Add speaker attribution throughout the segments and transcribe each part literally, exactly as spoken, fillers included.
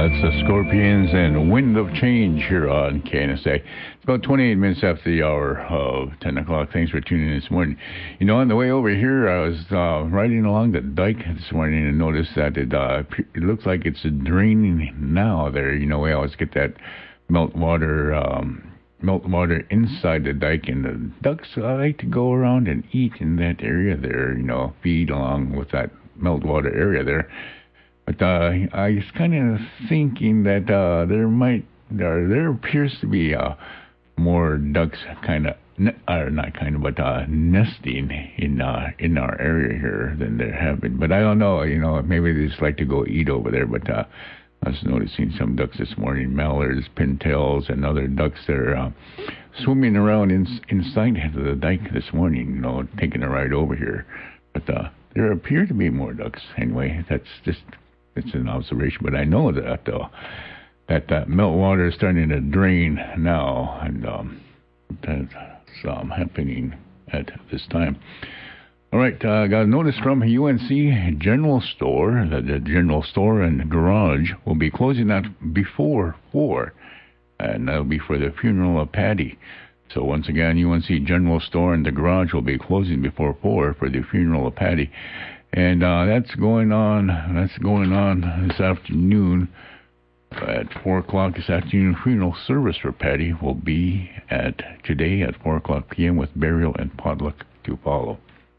Speaker 1: That's the Scorpions and Wind of Change here on K N S A. It's about twenty-eight minutes after the hour of ten o'clock. Thanks for tuning in this morning. You know, on the way over here, I was uh, riding along the dike this morning and noticed that it, uh, it looks like it's draining now there. You know, we always get that meltwater um, meltwater inside the dike, and the ducks like to go around and eat in that area there, you know, feed along with that meltwater area there. But uh, I was kind of thinking that uh, there might, there, there appears to be uh, more ducks kind of, or not kind of, but uh, nesting in uh, in our area here than there have been. But I don't know, you know, maybe they just like to go eat over there. But uh, I was noticing some ducks this morning, mallards, pintails, and other ducks that are uh, swimming around in, inside the dike this morning, you know, taking a ride over here. But uh, there appear to be more ducks. Anyway, that's just... it's an observation, but I know that uh, that, that meltwater is starting to drain now, and um, that's um, happening at this time. All right, I uh, got a notice from U N C General Store that the general store and garage will be closing at before four, and that'll be for the funeral of Patty. So once again, U N C General Store and the garage will be closing before four for the funeral of Patty. And uh, that's going on. That's going on this afternoon at four o'clock this afternoon. Funeral service for Patty will be at today at four o'clock p.m. with burial and potluck to follow.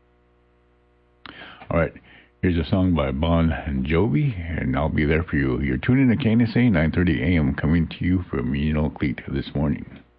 Speaker 1: All right, here's a song by Bon Jovi, and I'll be there for you. You're tuning to K N S A nine thirty a.m. coming to you from Union Cleat this morning.